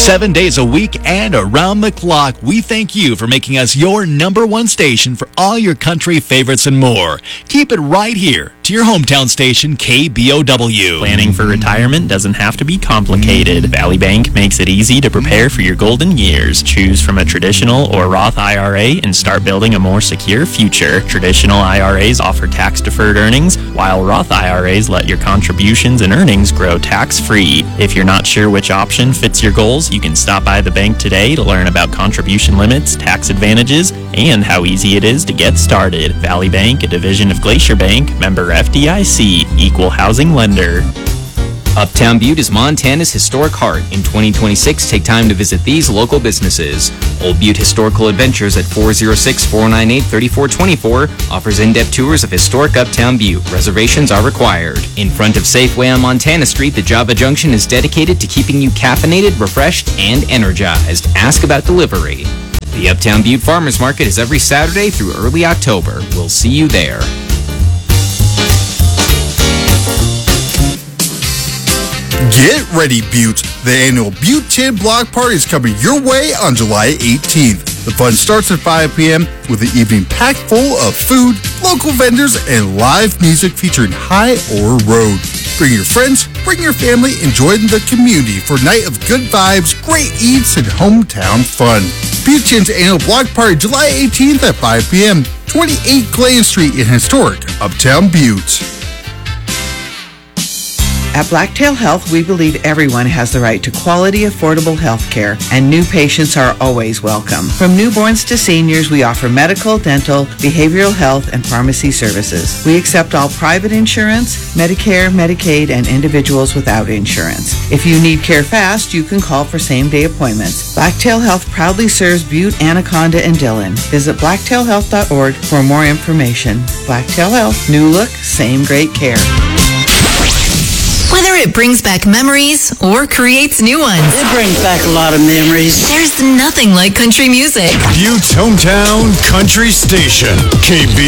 7 days a week and around the clock, we thank you for making us your number one station for all your country favorites and more. Keep it right here to your hometown station, KBOW. Planning for retirement doesn't have to be complicated. Valley Bank makes it easy to prepare for your golden years. Choose from a traditional or Roth IRA and start building a more secure future. Traditional IRAs offer tax-deferred earnings, while Roth IRAs let your contributions and earnings grow tax-free. If you're not sure which option fits your goals, you can stop by the bank today to learn about contribution limits, tax advantages, and how easy it is to get started. Valley Bank, a division of Glacier Bank, member FDIC, equal housing lender. Uptown Butte is Montana's historic heart. In 2026, take time to visit these local businesses. Old Butte Historical Adventures at 406-498-3424 offers in-depth tours of historic Uptown Butte. Reservations are required. In front of Safeway on Montana Street, the Java Junction is dedicated to keeping you caffeinated, refreshed, and energized. Ask about delivery. The Uptown Butte Farmers Market is every Saturday through early October. We'll see you there. Get ready, Butte. The annual Butte Tin Block Party is coming your way on July 18th. The fun starts at 5 p.m. with an evening packed full of food, local vendors, and live music featuring High Ore Road. Bring your friends, bring your family, and join the community for a night of good vibes, great eats, and hometown fun. Butte Tin's annual block party July 18th at 5 p.m. 28 Glen Street in historic Uptown Butte. At Blacktail Health, we believe everyone has the right to quality, affordable health care, and new patients are always welcome. From newborns to seniors, we offer medical, dental, behavioral health, and pharmacy services. We accept all private insurance, Medicare, Medicaid, and individuals without insurance. If you need care fast, you can call for same-day appointments. Blacktail Health proudly serves Butte, Anaconda, and Dillon. Visit blacktailhealth.org for more information. Blacktail Health, new look, same great care. Whether it brings back memories or creates new ones, it brings back a lot of memories. There's nothing like country music. Butte's hometown country station, KB.